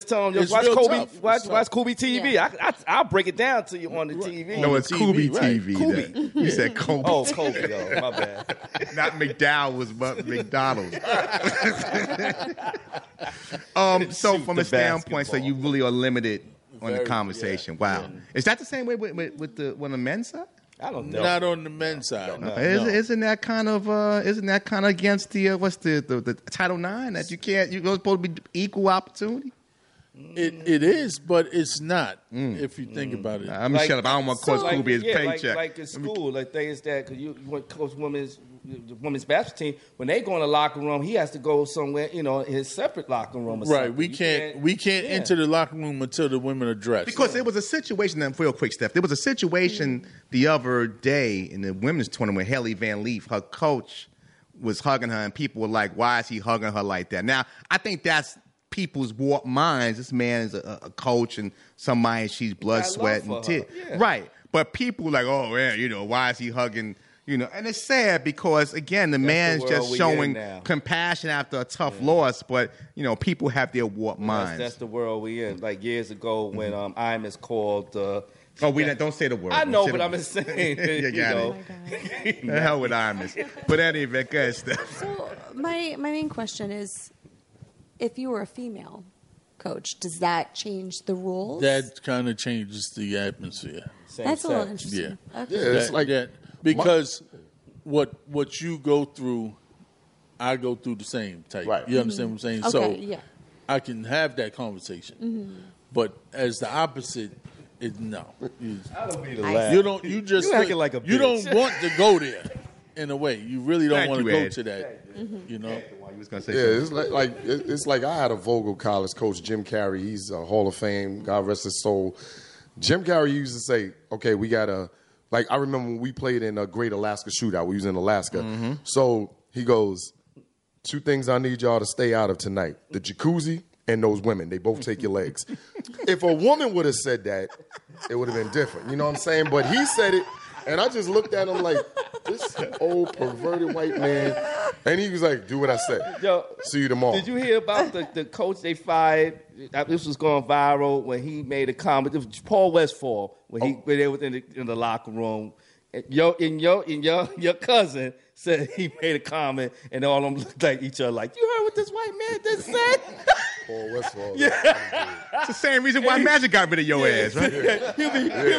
tell them, It's watch real Kobe, tough. watch It's tough. Kobe TV. Yeah. I'll break it down to you on the TV. No, it's Kobe TV. Kobe. You said Kobe. Oh, Kobe, yo, my bad. Not McDowell's, but McDonald's. So from a standpoint, so you really are limited on the conversation. Wow. Is that the same way with the men's side? I don't know. Not on the men's side. No. Isn't that kind of against the what's the Title IX that you're supposed to be equal opportunity? It is, but it's not if you think about it. I'm shut up. I don't want Coach Kobe his paycheck. Like in school, like they is that because you want coach the women's basketball team, when they go in the locker room, he has to go somewhere, his separate locker room. Or right, something. we can't enter the locker room until the women are dressed. Because there was a situation, real quick, Steph. There was a situation the other day in the women's tournament. Haley Van Leef, her coach was hugging her, and people were like, "Why is he hugging her like that?" Now, I think that's people's warped minds. This man is a coach and somebody she's blood, sweat, and tears. Yeah. Right. But people like, oh, yeah, why is he hugging, and it's sad because, again, the man's just showing compassion after a tough loss, but, people have their warped minds. That's the world we in. Like years ago when Imus called... we don't say the word. I know, but I'm just saying. You got it. The hell with Imus. But anyway, go ahead, Steph. So my main question is, if you were a female coach, does that change the rules? That kind of changes the atmosphere. That's a little interesting. Yeah, okay. It's like that, because what you go through, I go through the same type. Right. You understand what I'm saying? Okay, So I can have that conversation, but as the opposite, no. I don't mean to laugh. You don't. You just. You acting like a You bitch. don't want to go there. In a way, you really don't Thank want to you, go Ed. to that. You know. Was gonna say it's like I had a Vogel College coach, Jim Carrey. He's a Hall of Fame. God rest his soul. Jim Carrey used to say, "Okay, we gotta." Like I remember when we played in a Great Alaska Shootout. We was in Alaska. So he goes, 2 things I need y'all to stay out of tonight: the jacuzzi and those women. They both take your legs. If a woman would have said that, it would have been different. You know what I'm saying? But he said it, and I just looked at him like, this old perverted white man. And he was like, do what I said. Yo, see you tomorrow. Did you hear about the coach they fired? This was going viral when he made a comment. It was Paul Westphal when they was in the locker room. And your cousin said he made a comment, and all of them looked like each other like, you heard what this white man just said? Paul Westphal. It's the same reason why Magic got rid of your ass, right? He'll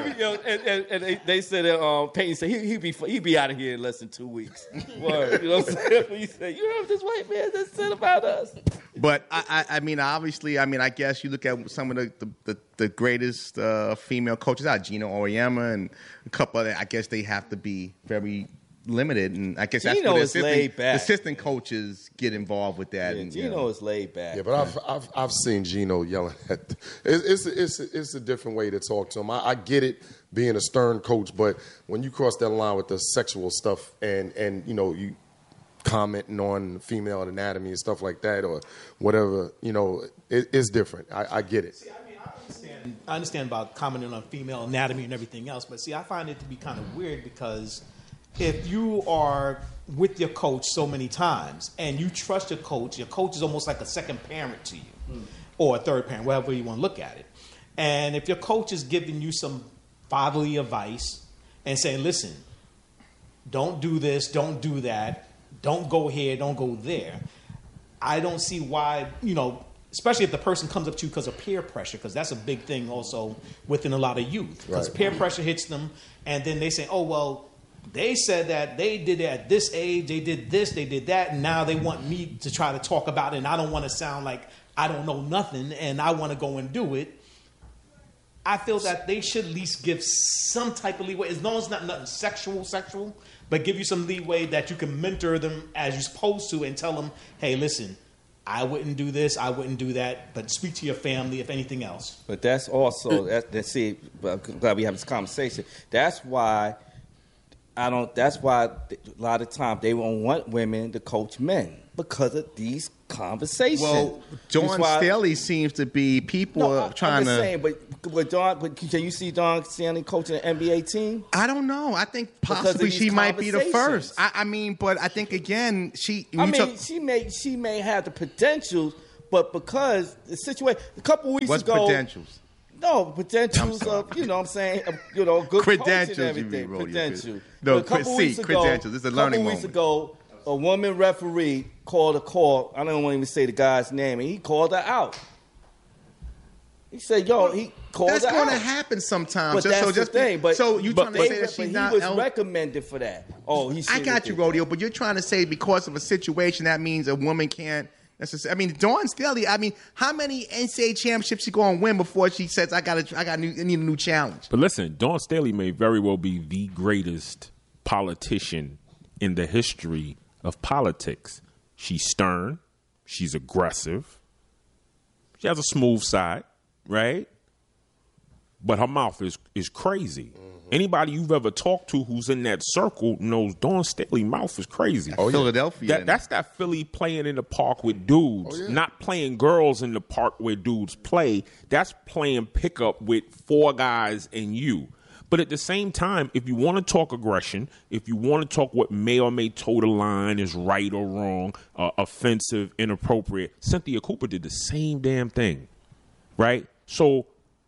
be, and they said that Peyton said he'd be out of here in less than 2 weeks. Word, you know what I'm saying? He said, you heard what this white man just said about us? But I mean, obviously, I guess you look at some of the greatest female coaches out, Gina Auriemma and a couple other. I guess they have to be very limited, and I guess that's where the assistant coaches get involved with that. Yeah, Gino is laid back. Yeah, but I've seen Gino yelling at. It's a different way to talk to him. I get it being a stern coach, but when you cross that line with the sexual stuff and you commenting on female anatomy and stuff like that or whatever, it's different. I get it. See, I mean, I understand about commenting on female anatomy and everything else, but see, I find it to be kind of weird because if you are with your coach so many times and you trust your coach is almost like a second parent to you or a third parent, whatever you want to look at it. And if your coach is giving you some fatherly advice and saying, listen, don't do this, don't do that, don't go here, don't go there, I don't see why, especially if the person comes up to you because of peer pressure, because that's a big thing also within a lot of youth. Because peer pressure hits them, and then they say, oh, well, they said that they did it at this age, they did this, they did that, and now they want me to try to talk about it, and I don't want to sound like I don't know nothing, and I want to go and do it. I feel that they should at least give some type of leeway, as long as it's not nothing sexual, but give you some leeway that you can mentor them as you're supposed to and tell them, hey, listen, I wouldn't do this, I wouldn't do that, but speak to your family if anything else. But that's also, I'm glad we have this conversation. That's why a lot of times they won't want women to coach men because of these conversations. Well, Dawn Staley seems to be trying to. Saying, but can you see Dawn Staley coaching an NBA team? I don't know. I think possibly she might be the first. I mean, but I think again, she may have the potential, but because the situation a couple weeks What's ago. credentials? No, potentials of, you know what I'm saying, good Credentials, coaching and you everything. mean, Rodeo. Credentials. No, But a couple weeks ago, credentials. It's a learning weeks moment. ago, a woman referee called a call. I don't want to even say the guy's name, and he called her out. He said, he called That's her out. going to happen sometimes. But that's the thing. But, so you trying to say that she's not... he was recommended for that. Oh, I got you, Rodeo, but you're trying to say because of a situation, that means a woman can't... I mean, Dawn Staley. I mean, how many NCAA championships she going to win before she says, I need a new challenge? But listen, Dawn Staley may very well be the greatest politician in the history of politics. She's stern. She's aggressive. She has a smooth side, right? But her mouth is crazy. Anybody you've ever talked to who's in that circle knows Dawn Staley's mouth is crazy. Philadelphia. That's that Philly playing in the park with dudes, not playing girls in the park where dudes play. That's playing pickup with 4 guys and you. But at the same time, if you want to talk aggression, if you want to talk what may or may toe the line is right or wrong, offensive, inappropriate, Cynthia Cooper did the same damn thing, right? So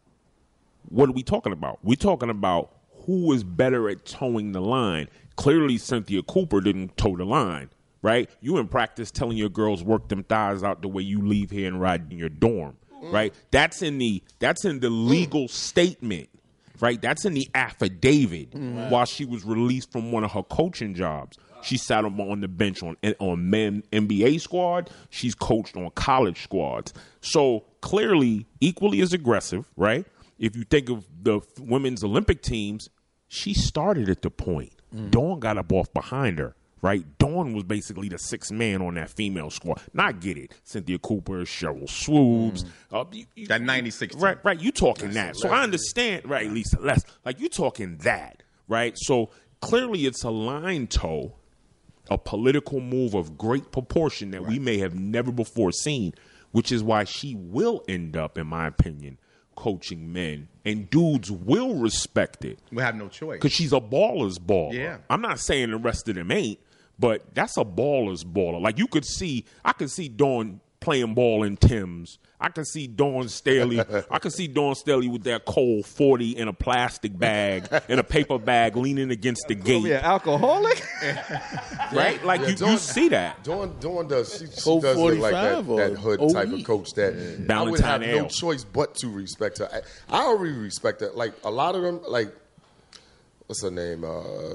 what are we talking about? We're talking about who is better at towing the line. Clearly, Cynthia Cooper didn't toe the line, right? You in practice telling your girls work them thighs out the way you leave here and ride in your dorm, right? That's in the legal statement, right? That's in the affidavit while she was released from one of her coaching jobs. She sat on the bench on men NBA squad. She's coached on college squads. So clearly, equally as aggressive, right? If you think of the women's Olympic teams, she started at the point. Dawn got up off behind her, right? Dawn was basically the 6th man on that female squad. Now I get it. Cynthia Cooper, Cheryl Swoops. That 96 team. Right, you talking that. So I understand, right, Lisa, less. Like, you talking that, right? So clearly it's a line toe, a political move of great proportion that we may have never before seen, which is why she will end up, in my opinion, coaching men, and dudes will respect it. We have no choice. Because she's a baller's baller. Yeah. I'm not saying the rest of them ain't, but that's a baller's baller. Like, I could see Dawn playing ball in Tim's. I could see Dawn Staley. I could see Dawn Staley with that cold 40 in a plastic bag, in a paper bag, leaning against the gate. Yeah, alcoholic. Right? Like, you see that. Dawn does. She does look like that hood type of coach that I would have no choice but to respect her. I already respect her. Like, a lot of them, like, what's her name?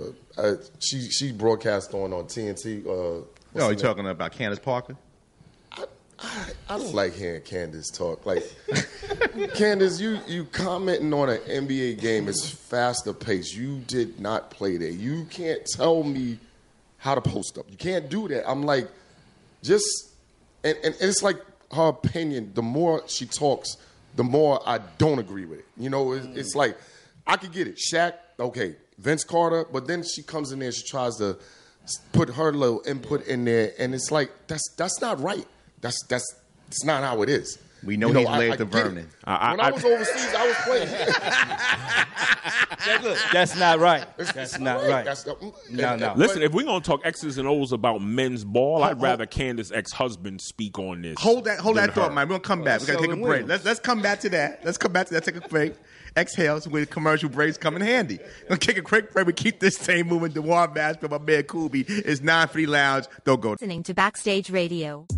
She broadcast on TNT. You're talking about Candace Parker? I don't like hearing Candace talk. Like, Candace, you commenting on an NBA game is faster paced. You did not play there. You can't tell me how to post up. You can't do that. I'm like, and it's like her opinion. The more she talks, the more I don't agree with it. You know, it's like, I could get it. Shaq, okay, Vince Carter, but then she comes in there, she tries to put her little input in there, and it's like, that's not right. That's not how it is. We know he's laid to Vernon. When I was overseas, I was playing. That's not right. That's not right. No. Listen, if we're going to talk X's and O's about men's ball, I'd rather Candace's ex-husband speak on this. Hold that thought, man. We're going to come back. We're going to take a break. Let's come back to that. Take a break. Exhale with commercial breaks come in handy. We're going to take a quick break. We keep this same moving. DeWar Bass, my man Kubi is 950 Lounge. Don't go. Listening to Backstage Radio.